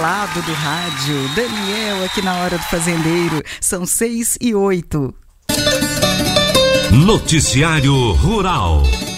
lado do rádio. Daniel aqui na Hora do Fazendeiro. São 6:08. Noticiário Rural.